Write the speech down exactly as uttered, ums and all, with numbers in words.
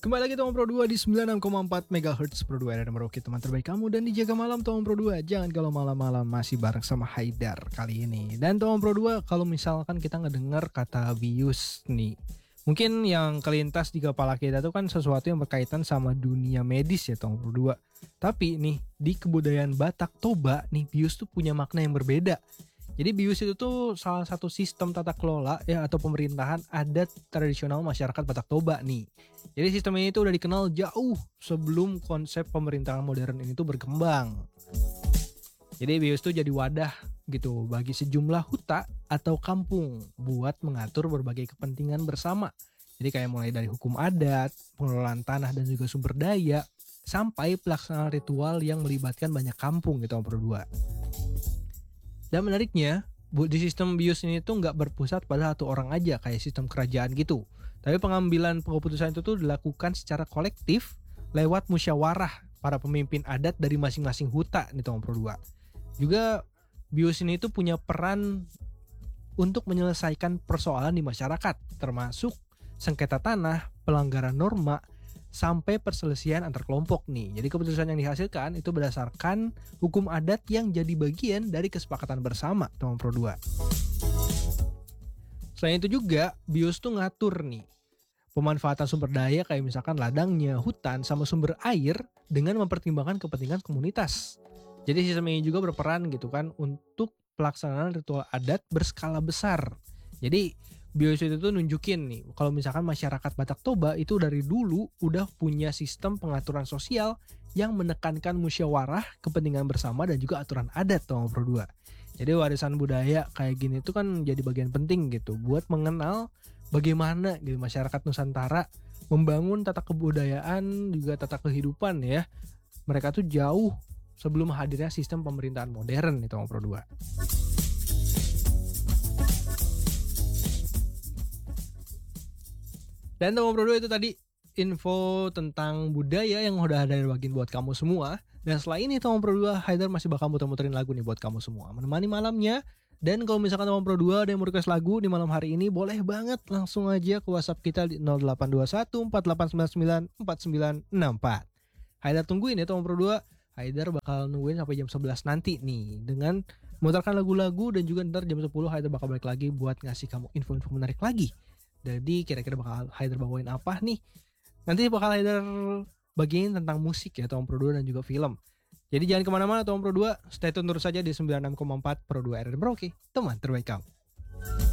Kembali lagi Tom Pro dua di sembilan puluh enam koma empat megahertz Pro dua R R Merauke, teman terbaik kamu. Dan dijaga malam Tom Pro dua. Jangan kalau malam-malam masih bareng sama Haidar kali ini. Dan Tom Pro dua, kalau misalkan kita ngedengar kata bius nih, mungkin yang kelintas di kepala kita tuh kan sesuatu yang berkaitan sama dunia medis ya Tom Pro dua. Tapi nih di kebudayaan Batak Toba nih, bius tuh punya makna yang berbeda. Jadi bius itu tuh salah satu sistem tata kelola ya atau pemerintahan adat tradisional masyarakat Batak Toba nih. Jadi sistem ini tuh udah dikenal jauh sebelum konsep pemerintahan modern ini tuh berkembang. Jadi bius tuh jadi wadah gitu bagi sejumlah huta atau kampung buat mengatur berbagai kepentingan bersama. Jadi kayak mulai dari hukum adat, pengelolaan tanah dan juga sumber daya, sampai pelaksanaan ritual yang melibatkan banyak kampung gitu Om Pro dua. Dan menariknya, di sistem bius ini tuh nggak berpusat pada satu orang aja kayak sistem kerajaan gitu. Tapi pengambilan keputusan itu tuh dilakukan secara kolektif lewat musyawarah para pemimpin adat dari masing-masing huta nih Tom Pro dua. Juga bius ini tuh punya peran untuk menyelesaikan persoalan di masyarakat, termasuk sengketa tanah, pelanggaran norma, sampai perselisihan antar kelompok nih. Jadi keputusan yang dihasilkan itu berdasarkan hukum adat yang jadi bagian dari kesepakatan bersama Tom Pro dua. Selain itu juga bius tuh ngatur nih pemanfaatan sumber daya kayak misalkan ladangnya, hutan, sama sumber air dengan mempertimbangkan kepentingan komunitas. Jadi sistem ini juga berperan gitu kan untuk pelaksanaan ritual adat berskala besar. Jadi bius itu tuh nunjukin nih kalau misalkan masyarakat Batak Toba itu dari dulu udah punya sistem pengaturan sosial yang menekankan musyawarah, kepentingan bersama dan juga aturan adat Tom Pro dua. Jadi warisan budaya kayak gini tuh kan jadi bagian penting gitu buat mengenal bagaimana gitu masyarakat Nusantara membangun tata kebudayaan juga tata kehidupan ya. Mereka tuh jauh sebelum hadirnya sistem pemerintahan modern nih Tom Pro dua. Dan Tom Pro dua itu tadi info tentang budaya yang udah ada bagian buat kamu semua. Dan setelah ini Tom Pro dua, Haidar masih bakal muter-muterin lagu nih buat kamu semua, menemani malamnya. Dan kalau misalkan Tom Pro dua ada yang mau request lagu di malam hari ini, boleh banget langsung aja ke WhatsApp kita di nol delapan dua satu empat delapan sembilan sembilan empat sembilan enam empat. Haidar tungguin ya Tom Pro dua. Haidar bakal nungguin sampai jam sebelas nanti nih dengan memutarkan lagu-lagu, dan juga ntar jam sepuluh Haidar bakal balik lagi buat ngasih kamu info-info menarik lagi. Jadi kira-kira bakal Haidar bawain apa nih? Nanti bakal Haidar bagiin tentang musik ya Tom Pro dua dan juga film. Jadi jangan kemana-mana Tom Pro dua, stay tune terus saja di sembilan puluh enam koma empat Pro dua R R Merauke, teman terbaik kamu.